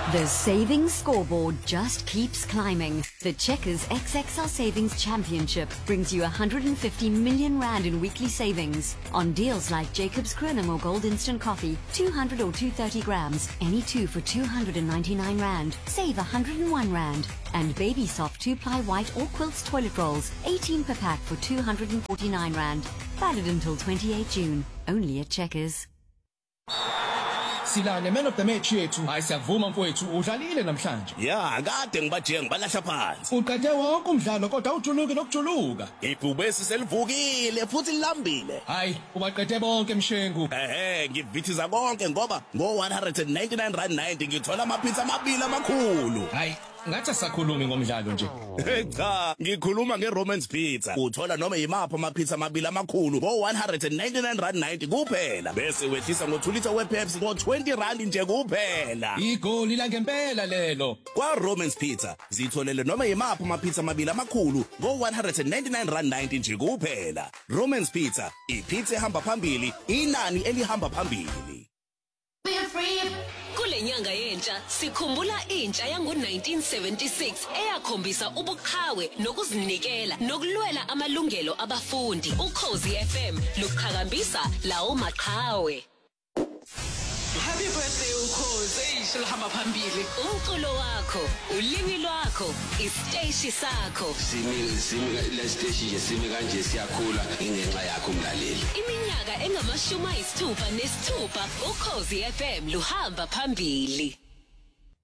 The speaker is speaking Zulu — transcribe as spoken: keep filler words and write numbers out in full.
The savings scoreboard just keeps climbing. The Checkers X X L Savings Championship brings you one hundred fifty million rand in weekly savings on deals like Jacob's Kronimo Gold Instant Coffee, two hundred or two hundred thirty grams, any two for two hundred ninety-nine rand, save one hundred one rand. And Baby Soft two-ply white or quilts toilet rolls, eighteen per pack for two hundred forty-nine rand. Valid until twenty-eighth June, only at Checkers. Silane man of the match yethu hayi siyavuma mfowethu udlalile namhlanje ya kade ngibaje ngibalahla phansi uqede wonke umdlalo kodwa ujuluke nokujuluka ibhubesi selivukile futhi lilambile hayi ubaqede bonke mshengu ehe ngivithiza konke ngoba ngo one hundred ninety-nine rand ninety ngithola amapizza amabili amakhulu hayi ngathi sakhulumi ngomdlalo nje cha ngikhuluma ngeRomans Pizza uthola noma yimaphi amapizza amabili amakhulu ngo one hundred ninety-nine rand ninety kuphela bese wehlisa ngo two liters wePepsi ngo twenty rand nje kuphela igoli la ngempela lelo kwa Romans Pizza zitholele noma yimaphi amapizza amabili amakhulu ngo one hundred ninety-nine rand ninety nje kuphela Romans Pizza ipizza ehamba phambili inani elihamba phambili. We're free. Kule nyanga yentsha sikhumbula intsha yango nineteen seventy-six eyakhombisa ubuqhawe nokuzinikela nokulwela amalungelo abafundi. Ukhozi F M luqhakambisa lawo maqhawe. Happy birthday Ukhozi eyishilo hamba phambili. Umculo wakho, ulimi lwakho, isiteshi sakho. Simi simi le station nje simi kanje siyakhula ingenxa yakho umlaleli. Iminyaka engamashumi ayisithupha nesithupha Ukhozi F M luhamba phambili.